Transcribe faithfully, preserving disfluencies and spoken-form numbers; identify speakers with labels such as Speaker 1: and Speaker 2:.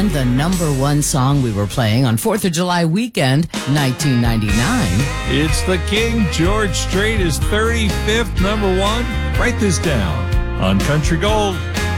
Speaker 1: and the number one song we were playing on fourth of July weekend, nineteen ninety-nine.
Speaker 2: It's the King George Strait, his thirty-fifth number one. Write this down on Country Gold.